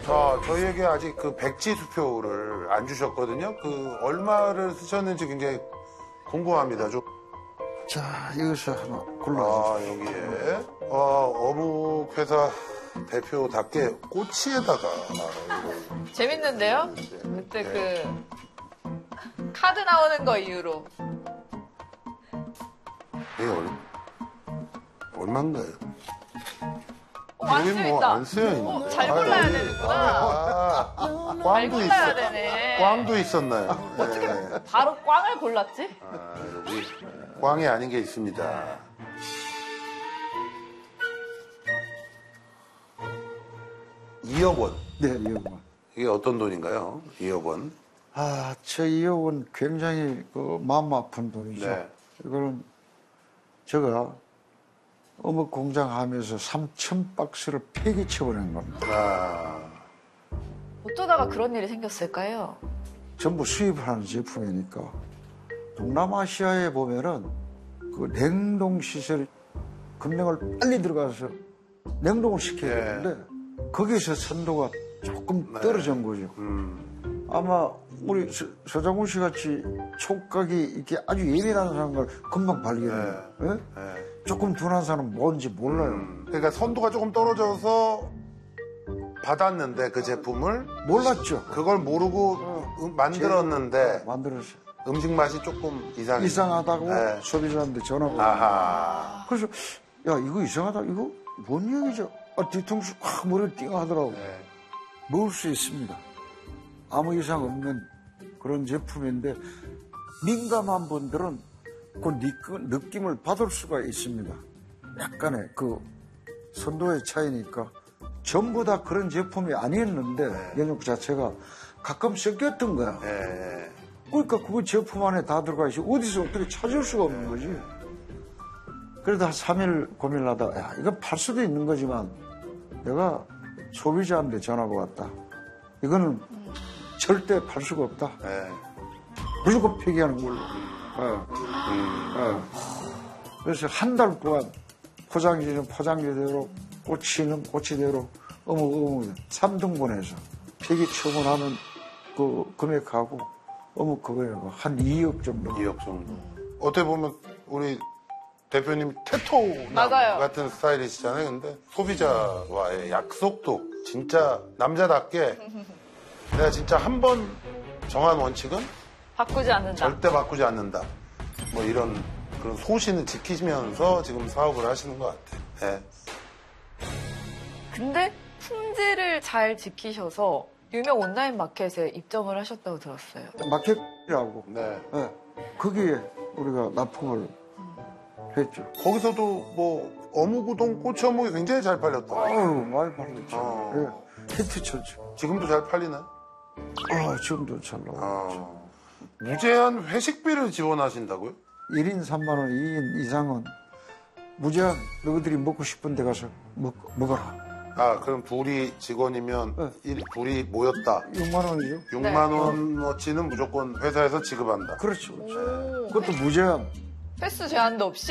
저희에게 아직 그 백지 수표를 안 주셨거든요. 그 얼마를 쓰셨는지 굉장히 궁금합니다. 좀. 자, 이것을 하나 골라주세요. 여기에 어묵 회사 대표답게 꼬치에다가 재밌는데요? 그때 그 카드 나오는 거 이후로. 이게 얼마인가요? 안 여기 쓰여있다. 안 쓰여있는데. 잘 골라야 되는구나. 잘 꽝도 골라야 되네. 꽝도 있었나요? 네. 바로 꽝을 골랐지? 여기 꽝이 아닌 게 있습니다. 2억 원. 네, 2억 원. 이게 어떤 돈인가요? 2억 원. 저 2억 원 굉장히 마음 아픈 돈이죠. 네. 이거는 제가 어묵 공장 하면서 3,000박스를 폐기쳐버린 겁니다. 어쩌다가 그런 일이 생겼을까요? 전부 수입하는 제품이니까. 동남아시아에 보면은 그 냉동시설 금냉을 빨리 들어가서 냉동을 시켜야 되는데 거기서 선도가 조금 떨어진 거죠. 아마 우리 서장훈 씨 같이 촉각이 이렇게 아주 예민한 사람을 금방 발견해요. 네? 조금 둔한 사람은 뭔지 몰라요. 그러니까 선도가 조금 떨어져서 받았는데 그 제품을 몰랐죠. 그걸 모르고 만들었는데 만들었어요. 음식 맛이 조금 이상하다고 소비자한테 전화가 아하. 그래서 야 이거 이상하다 이거 뭔 얘기죠? 뒤통수 확 머리를 띵 하더라고. 먹을 수 있습니다. 아무 이상 없는 그런 제품인데 민감한 분들은 그 느낌을 받을 수가 있습니다. 약간의 그 선도의 차이니까 전부 다 그런 제품이 아니었는데 연육 자체가 가끔 섞였던 거야. 그러니까 그거 제품 안에 다 들어가 있어 어디서 어떻게 찾을 수가 없는 거지. 그래도 한 3일 고민하다가 야 이건 팔 수도 있는 거지만 내가 소비자한테 전화가 왔다. 이거는 절대 팔 수가 없다. 무조건 폐기하는 걸로. 그래서 한 달 동안 포장지는 포장지대로 꼬치는 꼬치대로 어묵 3등분해서 폐기 처분하는 그 금액하고 어묵 그거예요. 한 2억 정도. 2억 정도. 어떻게 보면 우리 대표님 테토남 맞아요. 같은 스타일이시잖아요. 근데 소비자와의 약속도 진짜 남자답게 내가 진짜 한 번 정한 원칙은 바꾸지 않는다. 절대 바꾸지 않는다. 뭐 이런 그런 소신을 지키시면서 지금 사업을 하시는 것 같아요. 근데 품질을 잘 지키셔서 유명 온라인 마켓에 입점을 하셨다고 들었어요. 마켓이라고. 네. 거기에 우리가 납품을 했죠. 거기서도 뭐 어묵 우동 꼬치 어묵이 굉장히 잘 팔렸다. 많이 팔렸죠. 히트 쳤죠. 지금도 잘 팔리나요? 지금도 잘 나오죠. 무제한 회식비를 지원하신다고요? 1인 3만 원, 2인 이상은 무제한 너희들이 먹고 싶은 데 가서 먹어라. 그럼 둘이 직원이면 둘이 모였다. 6만 원이죠. 6만 원어치는 무조건 회사에서 지급한다. 그렇죠. 그것도 무제한. 횟수 제한도 없이?